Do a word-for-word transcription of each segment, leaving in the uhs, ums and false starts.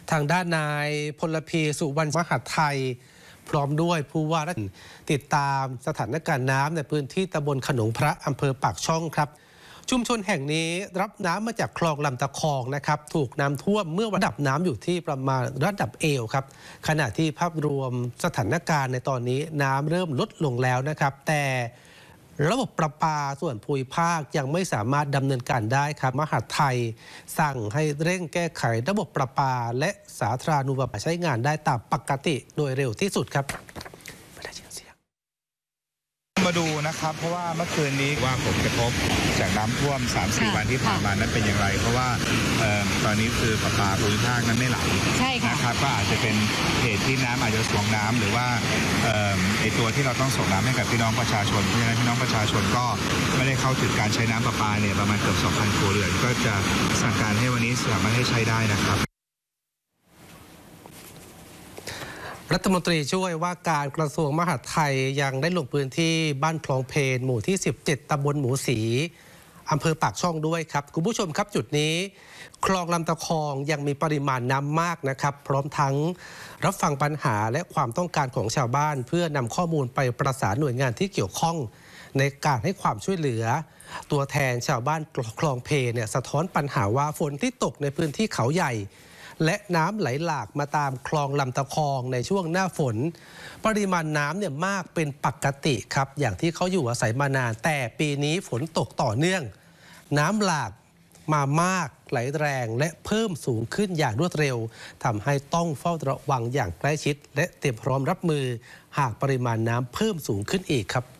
ทางด้านนายพลพีสุวรรณมหาไทยพร้อมด้วยผู้ว่าราชการติดตามสถานการณ์น้ำในพื้นที่ตำบลขนงพระอำเภอปากช่องครับชุมชนแห่งนี้รับน้ำมาจากคลองลำตะคองนะครับถูกน้ำท่วมเมื่อระดับน้ำอยู่ที่ประมาณระดับเอวครับขณะที่ภาพรวมสถานการณ์ในตอนนี้น้ำเริ่มลดลงแล้วนะครับแต่ระบบประปาส่วนภูมิภาคยังไม่สามารถดำเนินการได้ครับมหาดไทยสั่งให้เร่งแก้ไขระบบประปาและสาธารณูปโภคใช้งานได้ตามปกติโดยเร็วที่สุดครับมาดูนะครับเพราะว่าเมื่อคืนนี้ว่าผลกระทบจากน้ำท่วม สามสี่ วันที่ผ่านมานั้นเป็นอย่างไรเพราะว่าตอนนี้คือประปาภูมิภาคนั้นไม่ไหลนะครับก็อาจจะเป็นเหตุที่น้ำอาจจะส่งน้ำหรือว่าไอตัวที่เราต้องส่งน้ำให้กับพี่น้องประชาชนเพราะฉะนั้นพี่น้องประชาชนก็ไม่ได้เข้าถึงการใช้น้ำประปาเนี่ยประมาณเกือบ สองพัน ครัวเรือนก็จะสั่งการให้วันนี้สามารถให้ใช้ได้นะครับรัฐมนตรีช่วยว่าการกระทรวงมหาดไทยยังได้ลงพื้นที่บ้านคลองเพนหมู่ที่สิบเจ็ดตำบลหมูสีอำเภอปากช่องด้วยครับคุณผู้ชมครับจุดนี้คลองลำตะคองยังมีปริมาณน้ำมากนะครับพร้อมทั้งรับฟังปัญหาและความต้องการของชาวบ้านเพื่อนำข้อมูลไปประสานหน่วยงานที่เกี่ยวข้องในการให้ความช่วยเหลือตัวแทนชาวบ้านคลองเพเนี่ยสะท้อนปัญหาว่าฝนที่ตกในพื้นที่เขาใหญ่และน้ำไหลหลากมาตามคลองลำตะคองในช่วงหน้าฝนปริมาณน้ำเนี่ยมากเป็นปกติครับอย่างที่เขาอยู่อาศัยมานานแต่ปีนี้ฝนตกต่อเนื่องน้ำหลากมามากไหลแรงและเพิ่มสูงขึ้นอย่างรวดเร็วทำให้ต้องเฝ้าระวังอย่างใกล้ชิดและเตรียมพร้อมรับมือหากปริมาณน้ำเพิ่มสูงขึ้นอีกครับ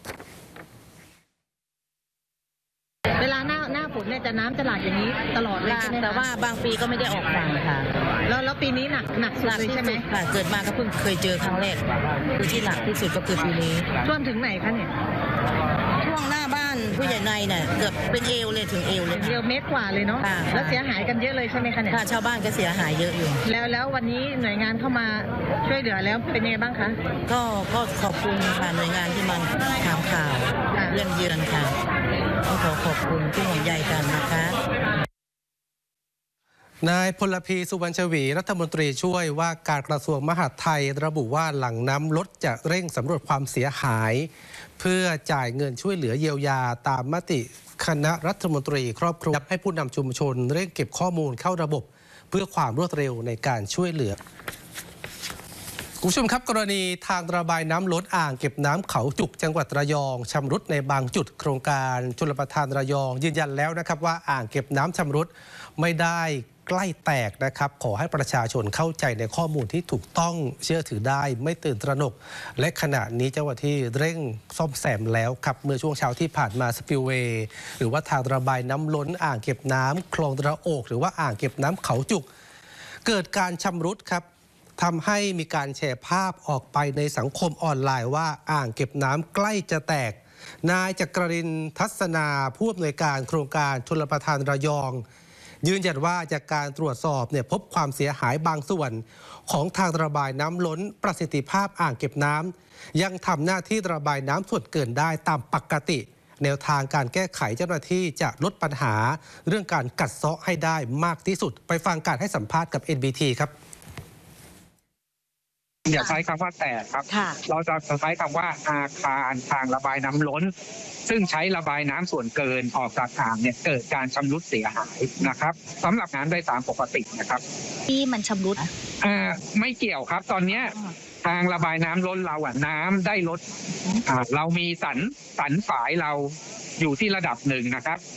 เวลาหน้าหน้าฝนเนี่ยจะน้ำจะหลากอย่างนี้ตลอดเลยใช่ไหมแต่ว่าบางปีก็ไม่ได้ออกฝั่งค่ะแล้วแล้วปีนี้หนักหนักสุดเลยใช่ไหมค่ะเกิดมาก็เพิ่งเคยเจอครั้งแรกคือที่หนักที่สุดก็คือปีนี้ท่วมถึงไหนคะเนี่ยช่วงหน้าบ้านผู้ใหญ่ในเนี่ยเกือบเป็นเอวเลยถึงเอวเลยเอวเมตรกว่าเลยเนาะแล้วเสียหายกันเยอะเลยใช่ไหมคะเนี่ยค่ะชาวบ้านก็เสียหายเยอะอยู่แล้วแล้ววันนี้หน่วยงานเข้ามาช่วยเหลือแล้วเป็นยังไงบ้างคะก็ก็ขอบคุณค่ะหน่วยงานที่มันถามข่าวเยี่ยมเยือนค่ะขอขอบคุณที่ห่วงใยกันนะคะนายพลพีสุวรรณชวีรัฐมนตรีช่วยว่าการกระทรวงมหาดไทยระบุว่าหลังน้ำลดจะเร่งสำรวจความเสียหายเพื่อจ่ายเงินช่วยเหลือเยียวยาตามมติคณะรัฐมนตรีครอบครัวให้ผู้นำชุมชนเร่งเก็บข้อมูลเข้าระบบเพื่อความรวดเร็วในการช่วยเหลือคุณผู้ชมครับกรณีทางระบายน้ำล้นอ่างเก็บน้ำเขาจุกจังหวัดระยองชำรุดในบางจุดโครงการชลประทานระยองยืนยันแล้วนะครับว่าอ่างเก็บน้ำชำรุดไม่ได้ใกล้แตกนะครับขอให้ประชาชนเข้าใจในข้อมูลที่ถูกต้องเชื่อถือได้ไม่ตื่นตระหนกและขณะนี้เจ้าหน้าที่เร่งซ่อมแซมแล้วครับเมื่อช่วงเช้าที่ผ่านมาสปิลเวย์หรือว่าทางระบายน้ำล้นอ่างเก็บน้ำคลองระโอกหรือว่าอ่างเก็บน้ำเขาจุกเกิดการชำรุดครับทำให้มีการแชร์ภาพออกไปในสังคมออนไลน์ว่าอ่างเก็บน้ำใกล้จะแตกนายจักรินทร์ทัศนาผู้อำนวยการโครงการชลประทานระยองยืนยันว่าจากการตรวจสอบเนี่ยพบความเสียหายบางส่วนของทางระบายน้ำล้นประสิทธิภาพอ่างเก็บน้ำยังทำหน้าที่ระบายน้ำส่วนเกินได้ตามปกติแนวทางการแก้ไขเจ้าหน้าที่จะลดปัญหาเรื่องการกัดเซาะให้ได้มากที่สุดไปฟังการให้สัมภาษณ์กับ เอ็น บี ที ครับอย่าใช้คำว่าแตกครับเราจะใช้คำว่าอาคารทางระบายน้ำล้นซึ่งใช้ระบายน้ำส่วนเกินออกจากอ่างเนี่ยเกิดการชำรุดเสียหายนะครับสำหรับงานได้ตามปกตินะครับที่มันชำรุดอ่าไม่เกี่ยวครับตอนนี้ทางระบายน้ำล้นเราอ่ะน้ำได้ลดอ่าเรามีสันสันฝายเราอยู่ที่ระดับหนึ่งนะครับ